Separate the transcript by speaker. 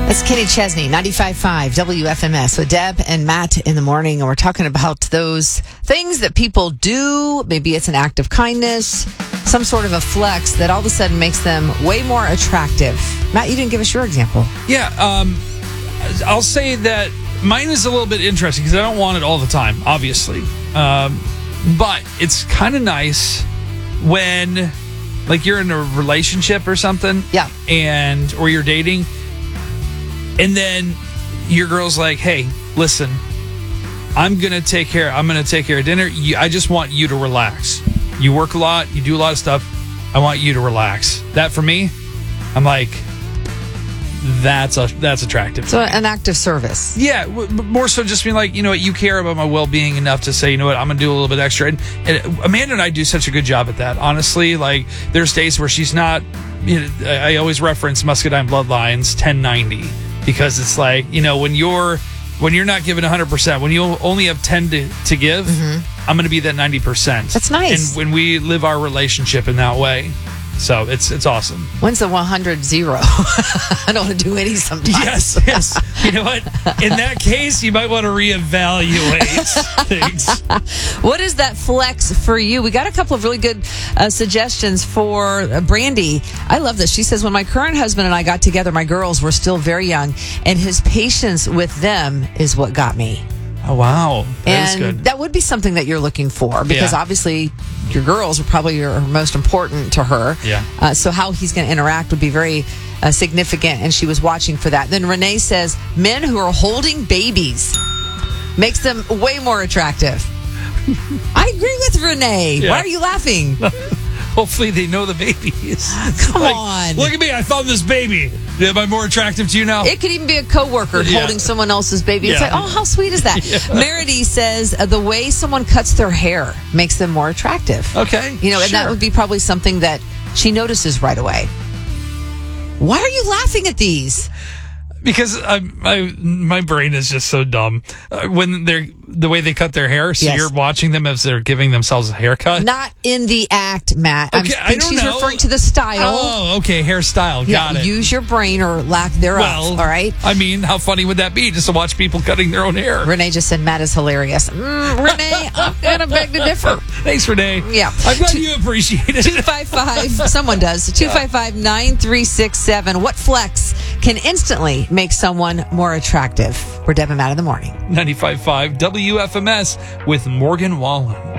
Speaker 1: It's Kenny Chesney, 95.5 WFMS with Deb and Matt in the morning. And we're talking about those things that people do. Maybe it's an act of kindness, some sort of a flex that all of a sudden makes them way more attractive. Matt, you didn't give us your example.
Speaker 2: Yeah, I'll say that mine is a little bit interesting because I don't want it all the time, obviously. But it's kind of nice when, like, you're in a relationship or something.
Speaker 1: Yeah.
Speaker 2: Or you're dating. And then your girl's like, hey, listen, I'm going to take care of dinner. I just want you to relax. You work a lot. You do a lot of stuff. I want you to relax. That for me, I'm like, that's attractive.
Speaker 1: So an act of service.
Speaker 2: Yeah, more so just being like, you know what, you care about my well-being enough to say, you know what, I'm going to do a little bit extra. And Amanda and I do such a good job at that. Honestly, like, there's days where she's not, you know, I always reference Muscadine Bloodlines 1090 because it's like, you know, when you're not giving 100%, when you only have 10 to give, I'm going to be that 90%.
Speaker 1: That's nice.
Speaker 2: And when we live our relationship in that way. So it's awesome.
Speaker 1: When's the 100-0? I don't want to do any sometimes.
Speaker 2: Yes. You know what? In that case, you might want to reevaluate things.
Speaker 1: What is that flex for you? We got a couple of really good suggestions for Brandy. I love this. She says, when my current husband and I got together, my girls were still very young, and his patience with them is what got me.
Speaker 2: Oh, wow. That is good.
Speaker 1: That would be something that you're looking for because obviously your girls are probably your most important to her.
Speaker 2: Yeah.
Speaker 1: So how he's going to interact would be very significant, and she was watching for that. Then Renee says, men who are holding babies makes them way more attractive. I agree with Renee.
Speaker 2: Yeah.
Speaker 1: Why are you laughing?
Speaker 2: Hopefully they know the babies.
Speaker 1: Come on.
Speaker 2: Look at me. I found this baby. Am I more attractive to you now?
Speaker 1: It could even be a coworker holding someone else's baby. It's like, oh, how sweet is that? Meredy says the way someone cuts their hair makes them more attractive.
Speaker 2: Okay.
Speaker 1: You know, and that would be probably something that she notices right away. Why are you laughing at these?
Speaker 2: Because my brain is just so dumb. When the way they cut their hair, so you're watching them as they're giving themselves a haircut.
Speaker 1: Not in the act, Matt.
Speaker 2: Okay,
Speaker 1: I think she's referring to the style.
Speaker 2: Oh, okay, hairstyle. Got it.
Speaker 1: Use your brain or lack thereof.
Speaker 2: Well,
Speaker 1: all right.
Speaker 2: I mean, how funny would that be just to watch people cutting their own hair?
Speaker 1: Renee just said Matt is hilarious. Renee, I'm gonna beg to differ.
Speaker 2: Thanks, Renee.
Speaker 1: Yeah,
Speaker 2: I'm glad you appreciate it.
Speaker 1: 255. Someone does. 255-9367. What flex can instantly make someone more attractive? We're Deb and Matt in the morning.
Speaker 2: 95.5 WFMS with Morgan Wallen.